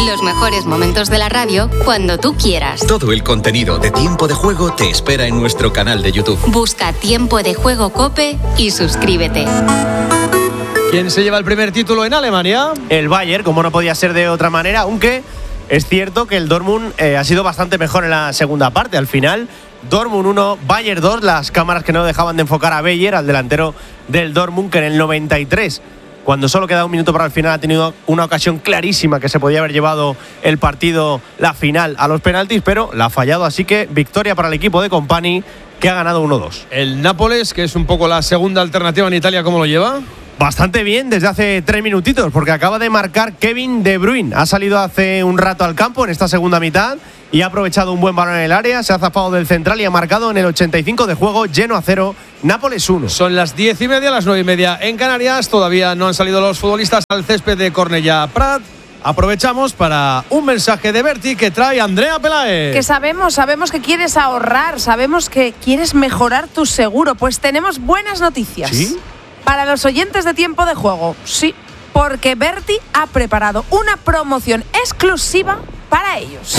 Los mejores momentos de la radio cuando tú quieras. Todo el contenido de Tiempo de Juego te espera en nuestro canal de YouTube. Busca Tiempo de Juego COPE y suscríbete. ¿Quién se lleva el primer título en Alemania? El Bayern, como no podía ser de otra manera, aunque es cierto que el Dortmund ha sido bastante mejor en la segunda parte. Al final, Dortmund 1, Bayern 2, las cámaras que no dejaban de enfocar a Beyer, al delantero del Dortmund, que en el 93, cuando solo queda un minuto para el final, ha tenido una ocasión clarísima que se podía haber llevado el partido, la final, a los penaltis, pero la ha fallado. Así que victoria para el equipo de Company, que ha ganado 1-2. El Nápoles, que es un poco la segunda alternativa en Italia, ¿cómo lo lleva? Bastante bien desde hace 3 minutitos, porque acaba de marcar Kevin De Bruyne. Ha salido hace un rato al campo en esta segunda mitad y ha aprovechado un buen balón en el área, se ha zafado del central y ha marcado en el 85 de juego, lleno a 0, Nápoles 1. Son las 10:30, las 9:30 en Canarias. Todavía no han salido los futbolistas al césped de Cornellà Prat. Aprovechamos para un mensaje de Berti que trae Andrea Peláez. Que sabemos que quieres ahorrar, sabemos que quieres mejorar tu seguro. Pues tenemos buenas noticias. ¿Sí? Para los oyentes de Tiempo de Juego, sí, porque Berti ha preparado una promoción exclusiva para ellos.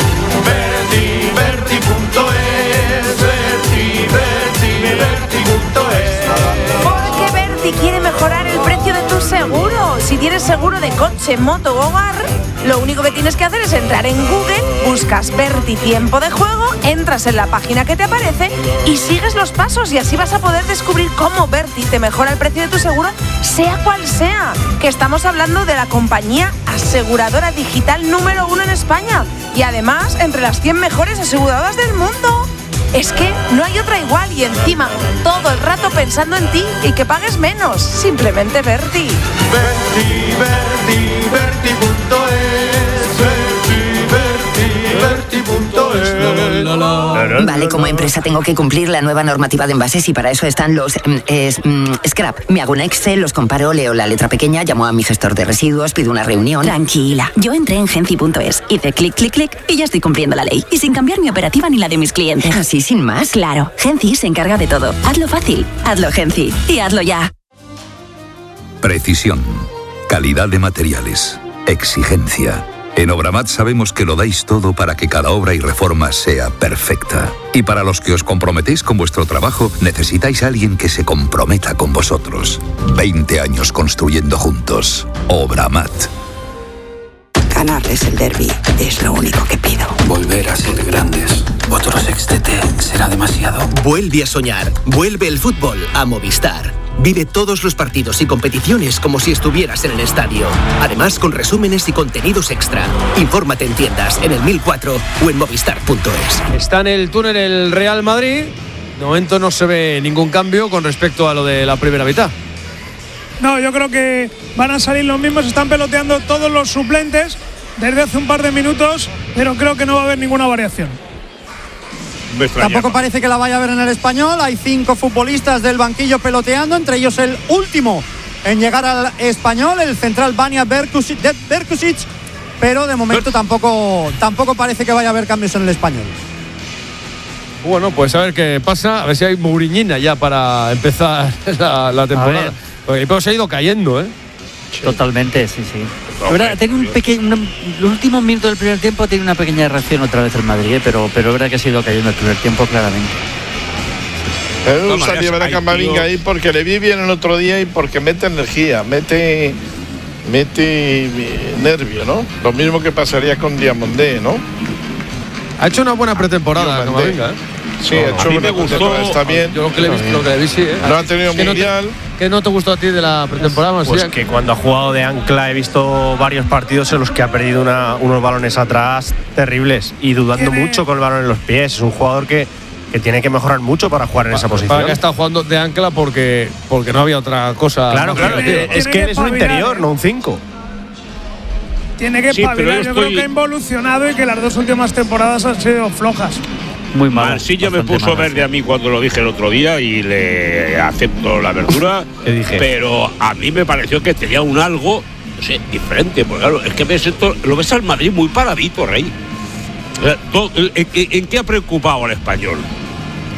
Porque Berti quiere mejorar el precio de tu seguro. Si tienes seguro de coche, moto o hogar, lo único que tienes que hacer es entrar en Google, buscas Berti Tiempo de Juego, entras en la página que te aparece y sigues los pasos, y así vas a poder descubrir cómo Berti te mejora el precio de tu seguro, sea cual sea. Que estamos hablando de la compañía aseguradora digital número 1 en España y además entre las 100 mejores aseguradoras del mundo. Es que no hay otra igual, y encima todo el rato pensando en ti y que pagues menos. Simplemente Berti. Vale, como empresa tengo que cumplir la nueva normativa de envases y para eso están los scrap. Me hago un Excel, los comparo, leo la letra pequeña, llamo a mi gestor de residuos, pido una reunión. Tranquila, yo entré en Genci.es, hice clic, clic, clic y ya estoy cumpliendo la ley. Y sin cambiar mi operativa ni la de mis clientes. Así, sin más. Claro, Genci se encarga de todo. Hazlo fácil, hazlo Genci y hazlo ya. Precisión, calidad de materiales, exigencia. En Obramat sabemos que lo dais todo para que cada obra y reforma sea perfecta. Y para los que os comprometéis con vuestro trabajo, necesitáis a alguien que se comprometa con vosotros. 20 años construyendo juntos. Obramat. Ganarles el derbi es lo único que pido. Volver a ser grandes. Otro sextete será demasiado. Vuelve a soñar. Vuelve el fútbol a Movistar. Vive todos los partidos y competiciones como si estuvieras en el estadio. Además, con resúmenes y contenidos extra. Infórmate en tiendas, en el 1004 o en movistar.es. Está en el túnel el Real Madrid. De momento no se ve ningún cambio con respecto a lo de la primera mitad. No, yo creo que van a salir los mismos. Están peloteando todos los suplentes desde hace un par de minutos, pero creo que no va a haber ninguna variación. Tampoco parece que la vaya a ver en el Español. Hay 5 futbolistas del banquillo peloteando, entre ellos el último en llegar al Español, el central Vanja Berkusic, pero de momento tampoco parece que vaya a haber cambios en el Español. Bueno, pues a ver qué pasa, a ver si hay Mouriñina ya para empezar la temporada. Porque el equipo se ha ido cayendo, ¿eh? Sí. Totalmente, sí. Verdad, tiene los últimos minutos del primer tiempo tiene una pequeña reacción otra vez el Madrid, pero es verdad que ha sido cayendo el primer tiempo claramente. Pero salió a Camavinga ahí porque le vi bien el otro día y porque mete energía, mete nervio, ¿no? Lo mismo que pasaría con Diamandé, ¿no? Ha hecho una buena pretemporada Camavinga, ¿eh? Sí, ha hecho me gustó. Está bien. Yo lo que le he visto, sí. No ha tenido mundial. ¿Qué no te gustó a ti de la pretemporada? Pues que cuando ha jugado de ancla he visto varios partidos en los que ha perdido unos balones atrás terribles y dudando mucho con el balón en los pies. Es un jugador que tiene que mejorar mucho para jugar en esa posición. Para que está jugando de ancla porque no había otra cosa. Claro. Es que eres un interior, no un 5. Tiene que espabilar. Yo creo que ha involucionado y que las 2 últimas temporadas han sido flojas. Muy mal. Marsilla me puso verde a mí cuando lo dije el otro día y le acepto la verdura. Pero a mí me pareció que tenía un algo, no sé, diferente. Porque claro, es que lo ves al Madrid muy paradito, Rey. ¿En qué ha preocupado al Español?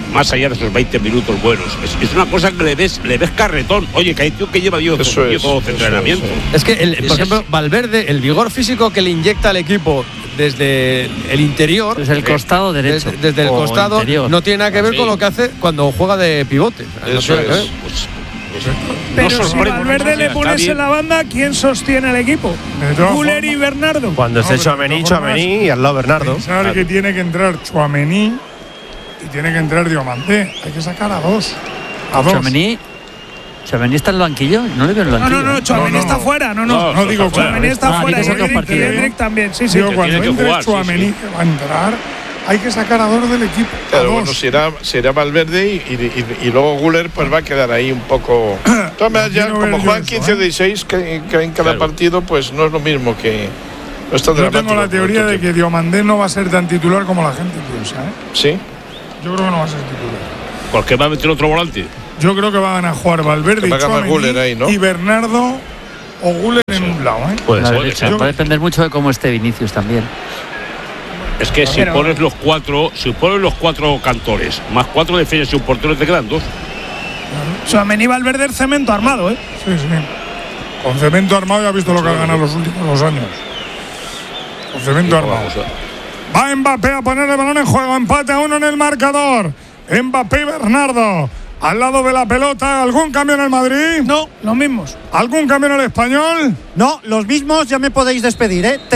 más allá de esos 20 minutos buenos. Es una cosa que le ves carretón. Oye, que hay tío que lleva 10 todo entrenamiento. Es que, por ejemplo, Valverde, el vigor físico que le inyecta al equipo desde el interior, desde el costado derecho, desde el costado, interior, no tiene nada que ver con lo que hace cuando juega de pivote. Eso es. Pero si Valverde le pones en la banda, ¿quién sostiene al equipo? Güler y Bernardo. Cuando esté Tchouaméni y al lado Bernardo. Pensar que tiene que entrar Tchouaméni y tiene que entrar Diomandé. Hay que sacar a dos. Tchouaméni está en el banquillo. No le veo en el banquillo. No, Tchouaméni está fuera. No digo Tchouaméni está fuera. Cedric también. Sí. Cuando entre Tchouaméni que va a entrar, hay que sacar a dos del equipo. Claro, bueno, será Valverde y luego Güler pues va a quedar ahí un poco. Toma ya, como juegan 15-16 que en cada partido, pues no es lo mismo que. No está Yo tengo la teoría de que Diomandé no va a ser tan titular como la gente piensa, ¿eh? Sí. Yo creo que no va a ser titular. ¿Por qué va a meter otro volante? Yo creo que van a jugar Valverde y Güler ahí, ¿no? Y Bernardo o Güler en un lado, ¿eh? Puede ser. Va a depender mucho de cómo esté Vinicius también. Es que si pones los cuatro cantores, más 4 defensas y un portero, te quedan 2. Tchouaméni Valverde el cemento armado, ¿eh? Sí. Con cemento armado ya has visto lo que ha ganado los últimos 2 años. Con cemento armado. Va Mbappé a poner el balón en juego. Empate a 1 en el marcador. Mbappé y Bernardo al lado de la pelota. ¿Algún cambio en el Madrid? No, los mismos. ¿Algún cambio en el Español? No, los mismos. Ya me podéis despedir, ¿eh?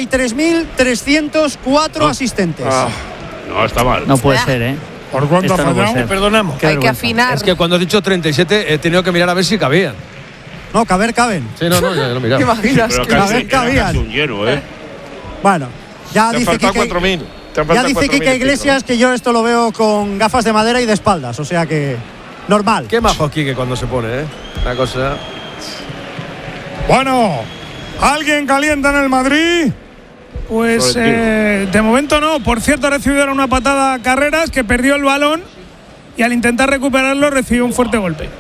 33.304 asistentes. No, está mal. No puede ser, ¿eh? ¿Por cuánto ha fallado? Perdonamos. Hay que afinar. Es que cuando has dicho 37 he tenido que mirar a ver si cabían. No, caben. Sí, no, ya lo miraba. ¿Te imaginas? Cabían. Un lleno, ¿eh? Bueno, ya Te dice faltan Quique, 4.000. ya dice Quique Iglesias que yo esto lo veo con gafas de madera y de espaldas, o sea que normal. Qué majo Quique cuando se pone, ¿eh? Una cosa. Bueno, ¿alguien calienta en el Madrid? Pues de momento no. Por cierto, ha recibido ahora una patada a Carreras, que perdió el balón y al intentar recuperarlo recibió un fuerte golpe.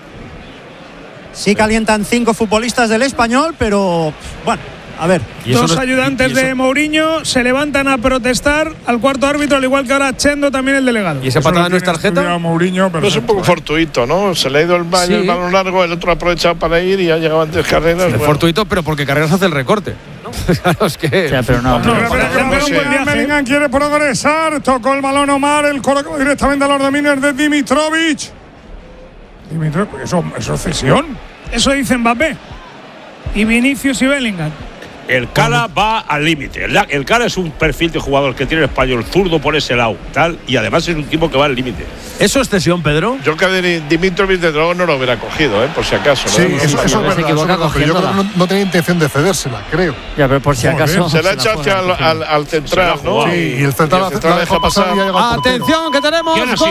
Sí calientan 5 futbolistas del Español, pero bueno, a ver. Dos ayudantes de Mourinho se levantan a protestar al cuarto árbitro, al igual que ahora Chendo, también el delegado. ¿Y esa patada no es tarjeta? Mourinho, pero es un poco fortuito, ¿no? Se le ha ido el balón largo, el otro ha aprovechado para ir y ha llegado antes Carreras. Es fortuito, pero porque Carreras hace el recorte. Claro, es que. O sea, pero no. Bellingham quiere progresar. Tocó el balón Omar. El coloca directamente a los dominios de Dimitrovic. Eso es cesión. Eso dice Mbappé. Y Vinicius y Bellingham. El Cala va al límite. El Cala es un perfil de jugador que tiene el español zurdo por ese lado, tal, y además es un tipo que va al límite. ¿Eso es cesión, Pedro? Yo que de Dimitrovic de luego no lo hubiera cogido, por si acaso. Sí, ¿no? eso es verdad. Se equivoca Pero yo creo que no tenía intención de cedérsela, creo. Ya, pero por si acaso. Se la ha echado al central, ¿no? Sí, y el central la deja pasar y ha llegado al portero. Atención, que tenemos gol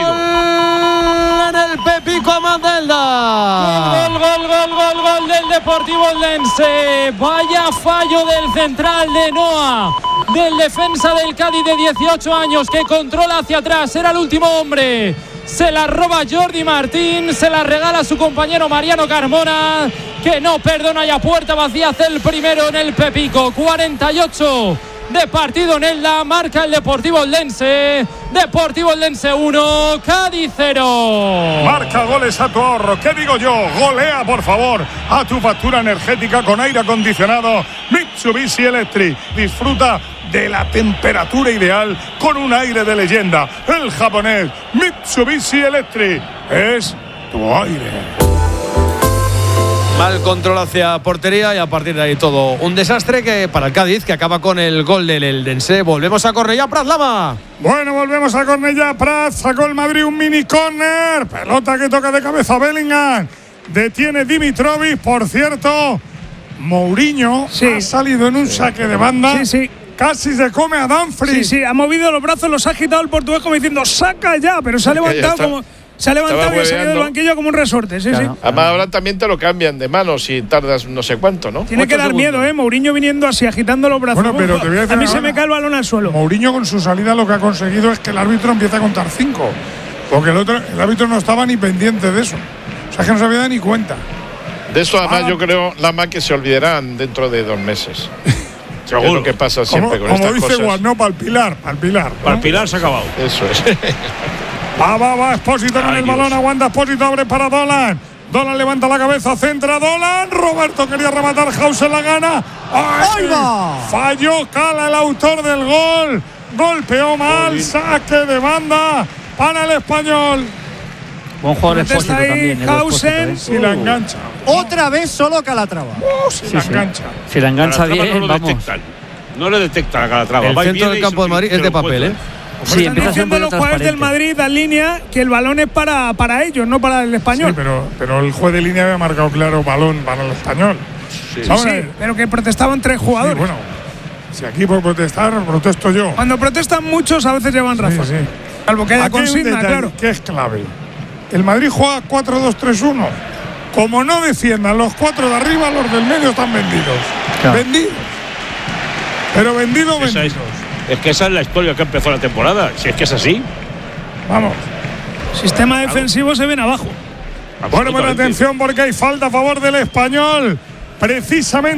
en el Pepico Amandelda. Gol del Deportivo Lense. Vaya fallo del central de Noa, del defensa del Cádiz de 18 años, que controla hacia atrás, era el último hombre. Se la roba Jordi Martín, se la regala a su compañero Mariano Carmona, que no perdona, y a puerta vacía hace el primero en el Pepico. 48 de partido en Elda, marca el Deportivo Lense. Deportivo Lense 1, Cádiz 0. Marca goles a tu ahorro. ¿Qué digo yo? Golea, por favor, a tu factura energética con aire acondicionado Mitsubishi Electric. Disfruta de la temperatura ideal con un aire de leyenda. El japonés Mitsubishi Electric es tu aire. Mal control hacia portería y a partir de ahí todo un desastre que para el Cádiz, que acaba con el gol del Eldense. Volvemos a Cornellà Prat, Lama. Bueno, volvemos a Cornellà Prat. Sacó el Madrid un mini córner. Pelota que toca de cabeza Bellingham. Detiene Dimitrovic. Por cierto, Mourinho ha salido en un saque de banda. Sí. Casi se come a Dumfries. Sí, ha movido los brazos, los ha agitado el portugués como diciendo saca ya, pero se ha levantado como. Se ha levantado y ha salido del banquillo como un resorte, sí. Además, ahora también te lo cambian de manos y tardas no sé cuánto, ¿no? Tiene que dar miedo, Mourinho viniendo así, agitando los brazos. Bueno, pero te voy a decir, a mí se me cae el balón al suelo. Mourinho con su salida lo que ha conseguido es que el árbitro empiece a contar 5. Porque el árbitro no estaba ni pendiente de eso. O sea, que no se había dado ni cuenta. De eso, además, yo creo, Lama, que se olvidarán dentro de 2 meses. Seguro. Es lo que pasa siempre con estas cosas. Como dice Juan, no, para el Pilar. Para el Pilar se ha acabado. Eso es. Va Expósito con el balón, aguanta Expósito, abre para Dolan. Dolan levanta la cabeza, centra Dolan. Roberto quería rematar, Hausen la gana. ¡Ay! Falló Cala, el autor del gol. Golpeó mal, saque de banda para el Español. Buen jugador Expósito también. Hausen y la engancha. Otra vez solo Calatrava. La engancha. Si la engancha bien, no vamos. No le detecta a Calatrava. El centro del campo de Madrid es de papel, ¿eh? Sí, están diciendo los jugadores del Madrid en línea que el balón es para ellos, no para el Español. Sí, pero el juez de línea había marcado claro balón para el Español. Sí, pero que protestaban 3 jugadores. Sí, bueno, si aquí por protestar, protesto yo. Cuando protestan muchos, a veces llevan razón. Sí. Salvo que haya consigna, claro. Que es clave. El Madrid juega 4-2-3-1. Como no defiendan los 4 de arriba, los del medio están vendidos. Claro. Vendidos. Pero vendidos. Es que esa es la historia que empezó la temporada. Si es que es así. Vamos. Sistema defensivo se viene abajo. Bueno, buena atención porque hay falta a favor del Español. Precisamente.